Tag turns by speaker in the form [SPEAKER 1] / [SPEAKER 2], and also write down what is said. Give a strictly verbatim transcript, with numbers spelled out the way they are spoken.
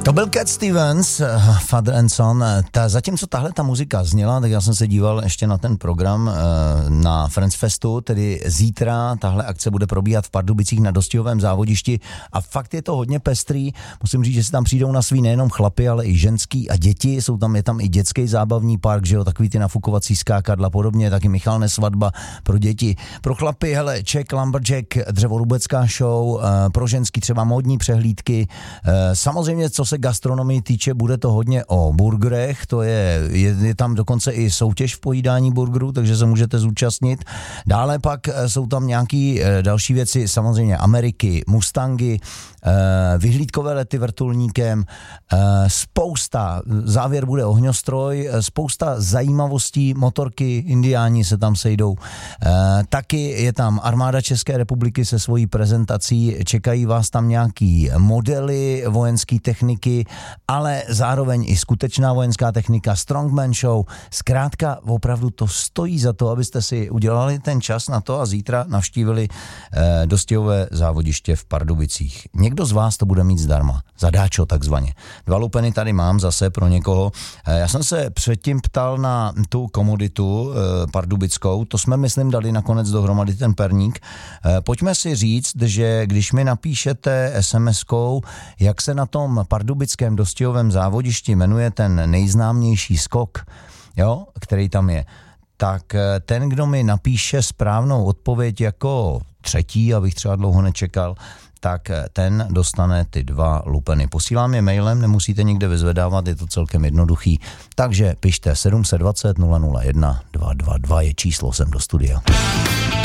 [SPEAKER 1] To byl Cat Stevens, Father and Son. Ta, zatímco tahle ta muzika zněla, tak já jsem se díval ještě na ten program na Friends Festu, tedy zítra tahle akce bude probíhat v Pardubicích na dostihovém závodišti a fakt je to hodně pestrý. Musím říct, že si tam přijdou na svý nejenom chlapy, ale i ženský a děti. Jsou tam, je tam i dětský zábavní park, že jo, takový ty nafukovací skákadla, podobně, taky Michal Nesvadba pro děti. Pro chlapy, hele, Czech Lumberjack, dřevorubecká show, pro ženský třeba módní přehlídky. Samozřejmě, co se gastronomii týče, bude to hodně o burgerech, to je, je, je tam dokonce i soutěž v pojídání burgerů, takže se můžete zúčastnit. Dále pak jsou tam nějaký další věci, samozřejmě Ameriky, Mustangy, vyhlídkové lety vrtulníkem, spousta, závěr bude ohňostroj, spousta zajímavostí, motorky, indiáni se tam sejdou. Taky je tam armáda České republiky se svojí prezentací, čekají vás tam nějaký modely vojenské techniky, ale zároveň i skutečná vojenská technika, strongman show. Zkrátka opravdu to stojí za to, abyste si udělali ten čas na to a zítra navštívili eh, dostihové závodiště v Pardubicích. Někdo z vás to bude mít zdarma, zadáčo takzvaně. Dva lupeny tady mám zase pro někoho. Eh, já jsem se předtím ptal na tu komoditu eh, pardubickou, to jsme myslím dali nakonec dohromady ten perník. Eh, pojďme si říct, že když mi napíšete es em eskou, jak se na tom pardubickém dostihovém závodišti jmenuje ten nejznámější skok, jo, který tam je, tak ten, kdo mi napíše správnou odpověď jako třetí, abych třeba dlouho nečekal, tak ten dostane ty dva lupeny. Posílám je mailem, nemusíte nikde vyzvedávat, je to celkem jednoduchý. Takže pište sedm set dvacet nula nula jedna dvě dvě dvě je číslo sem do studia.